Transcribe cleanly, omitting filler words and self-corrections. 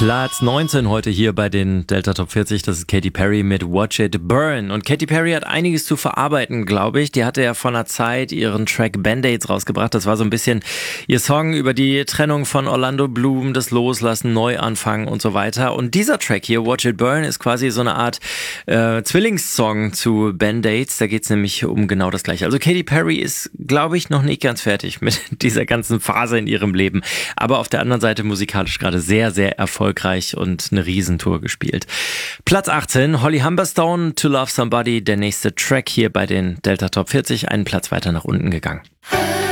Platz 19 heute hier bei den Delta Top 40, das ist Katy Perry mit Watch It Burn. Und Katy Perry hat einiges zu verarbeiten, glaube ich. Die hatte ja vor einer Zeit ihren Track Band-Aids rausgebracht. Das war so ein bisschen ihr Song über die Trennung von Orlando Bloom, das Loslassen, Neuanfang und so weiter. Und dieser Track hier, Watch It Burn, ist quasi so eine Art Zwillingssong zu Band-Aids. Da geht es nämlich um genau das Gleiche. Also Katy Perry ist, glaube ich, noch nicht ganz fertig mit dieser ganzen Phase in ihrem Leben. Aber auf der anderen Seite musikalisch gerade sehr, sehr erfolgreich und eine Riesentour gespielt. Platz 18, Holly Humberstone, To Love Somebody, der nächste Track hier bei den Delta Top 40, einen Platz weiter nach unten gegangen.